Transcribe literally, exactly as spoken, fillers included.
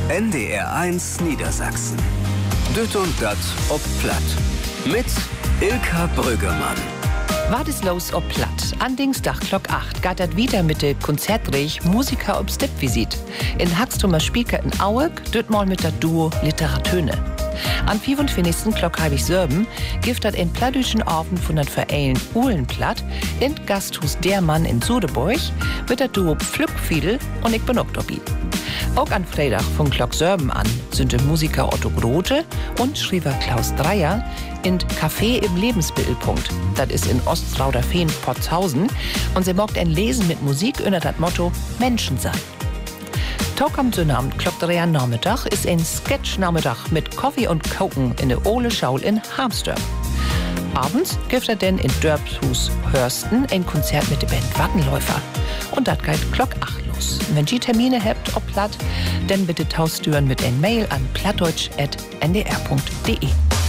N D R eins Niedersachsen. Düt und dat ob Platt. Mit Ilka Brüggemann. Was ist los ob Platt? An Dienstag Glock acht geht das wieder mit der Konzertreich Musiker ob Stippvisit. In Haxtumer Spieker in Aueg, düt mal mit der Duo Literatöne. An fünfundvierzigsten Glock halbig Sörben gibt das in plattdütschen Abend von den Vereinen Uhlenplatt in Gasthus Der Mann in Sudeburg mit der Duo Pflückfiedel und ich bin auch dabei. Auch an Freitag von Glock Sörben an sind die Musiker Otto Grote und Schreiber Klaus Dreier in Café im Lebensmittelpunkt. Das ist in Ostrauderfehn Potzhausen und sie mag ein Lesen mit Musik unter das Motto Menschen sein. Tag am Abend, Glock drei Nachmittag, ist ein Sketch-Nachmittag mit Kaffee und Koken in der Ole Schaul in Harmsdorf. Abends gibt er denn in Dörpshus Hörsten ein Konzert mit der Band Wattenläufer. Und das geht Glock acht los. Wenn ihr Termine habt, ob platt, dann bitte tauschtüren mit ein Mail an plattdeutsch at n d r punkt d e.